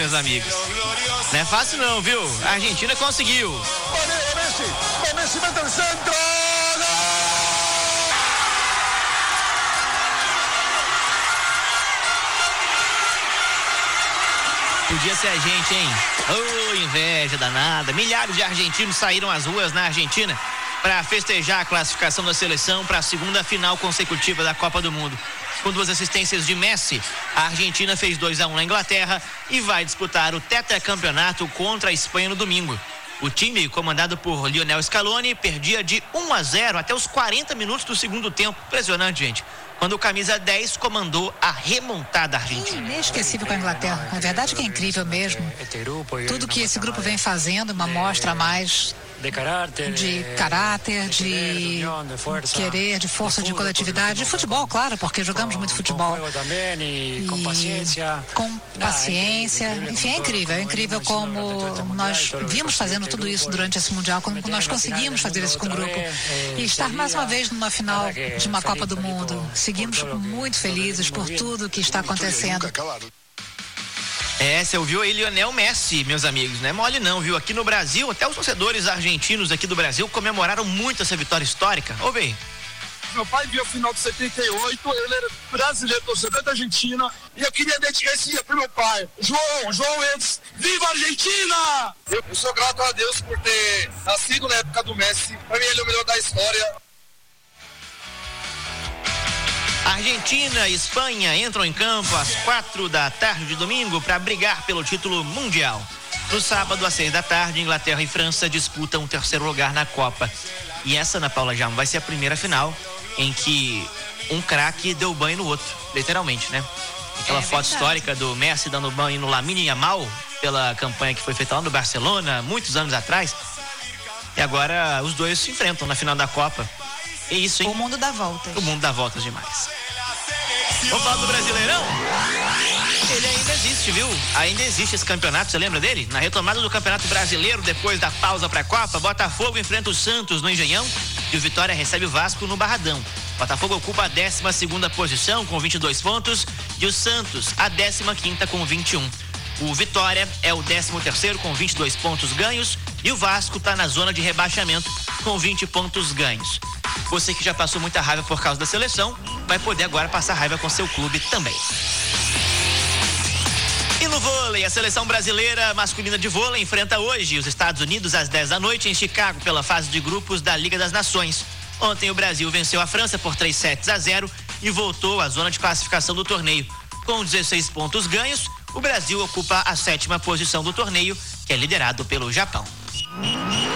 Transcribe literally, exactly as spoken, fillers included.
meus amigos. Não é fácil não, viu? A Argentina conseguiu. Messi, Messi mete o centro. Podia ser a gente, hein? Oh, inveja danada. Milhares de argentinos saíram às ruas na Argentina para festejar a classificação da seleção para a segunda final consecutiva da Copa do Mundo. Com duas assistências de Messi, a Argentina fez dois a um na Inglaterra e vai disputar o tetracampeonato contra a Espanha no domingo. O time, comandado por Lionel Scaloni, perdia de um a zero até os quarenta minutos do segundo tempo. Impressionante, gente. Quando o camisa dez comandou a remontada argentina. Inesquecível com a Inglaterra. A verdade é que é incrível mesmo. Tudo que esse grupo vem fazendo, uma mostra a mais de caráter, de querer, de força, de coletividade, de futebol, claro, porque jogamos muito futebol. E com paciência. Enfim, é incrível. É incrível como nós vimos fazendo tudo isso durante esse Mundial, como nós conseguimos fazer isso com o grupo. E estar mais uma vez numa final de uma Copa do Mundo. Seguimos muito felizes por tudo que está acontecendo. É, você ouviu aí Lionel Messi, meus amigos, não é mole não, viu? Aqui no Brasil, até os torcedores argentinos aqui do Brasil comemoraram muito essa vitória histórica. Ouve aí. Meu pai viu o final de setenta e oito, ele era brasileiro, torcedor da Argentina, e eu queria dedicar esse dia pro meu pai. João, João Endes, viva a Argentina! Eu, eu sou grato a Deus por ter nascido na época do Messi. Pra mim ele é o melhor da história. Argentina e Espanha entram em campo às quatro da tarde de domingo para brigar pelo título mundial. No sábado, às seis da tarde, Inglaterra e França disputam o terceiro lugar na Copa. E essa, Ana Paula Jama, vai ser a primeira final em que um craque deu banho no outro, literalmente, né? Aquela é foto histórica do Messi dando banho no Lamine Yamal, pela campanha que foi feita lá no Barcelona, muitos anos atrás. E agora os dois se enfrentam na final da Copa. É isso, hein? O mundo dá voltas. O mundo dá voltas demais. Vamos falar do Brasileirão? Ele ainda existe, viu? Ainda existe esse campeonato, você lembra dele? Na retomada do Campeonato Brasileiro, depois da pausa para a Copa, Botafogo enfrenta o Santos no Engenhão e o Vitória recebe o Vasco no Barradão. Botafogo ocupa a décima segunda posição com vinte e dois pontos e o Santos a décima quinta com vinte e um. O Vitória é o décimo terceiro com vinte e dois pontos ganhos e o Vasco está na zona de rebaixamento com vinte pontos ganhos. Você que já passou muita raiva por causa da seleção, vai poder agora passar raiva com seu clube também. E no vôlei, a seleção brasileira masculina de vôlei enfrenta hoje os Estados Unidos às dez da noite em Chicago pela fase de grupos da Liga das Nações. Ontem o Brasil venceu a França por três sets a zero e voltou à zona de classificação do torneio. Com dezesseis pontos ganhos, o Brasil ocupa a sétima posição do torneio, que é liderado pelo Japão.